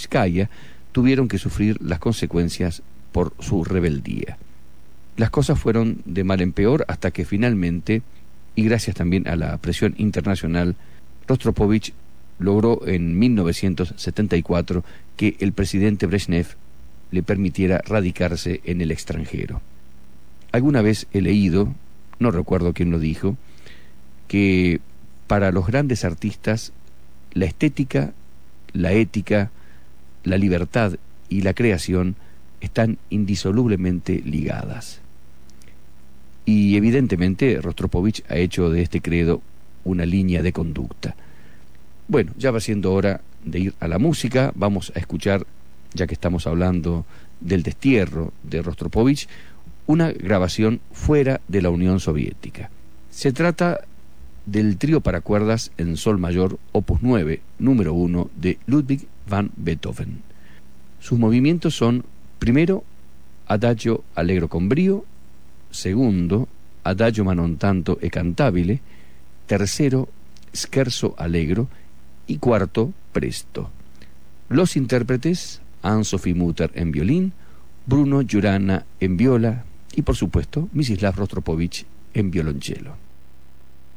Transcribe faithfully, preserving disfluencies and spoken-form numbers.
Krupskaya tuvieron que sufrir las consecuencias por su rebeldía. Las cosas fueron de mal en peor hasta que finalmente, y gracias también a la presión internacional, Rostropovich logró en mil novecientos setenta y cuatro que el presidente Brezhnev le permitiera radicarse en el extranjero. Alguna vez he leído, no recuerdo quién lo dijo, que para los grandes artistas la estética, la ética, la libertad y la creación están indisolublemente ligadas. Y evidentemente Rostropovich ha hecho de este credo una línea de conducta. Bueno, ya va siendo hora de ir a la música. Vamos a escuchar, ya que estamos hablando del destierro de Rostropovich, una grabación fuera de la Unión Soviética. Se trata del trío para cuerdas en sol mayor, opus nueve, número uno, de Ludwig van Beethoven. Sus movimientos son, primero, adagio allegro con brío; segundo, adagio ma non tanto e cantabile; tercero, scherzo allegro; y cuarto, presto. Los intérpretes: Anne-Sophie Mutter en violín, Bruno Giurana en viola y, por supuesto, Mstislav Rostropovich en violonchelo.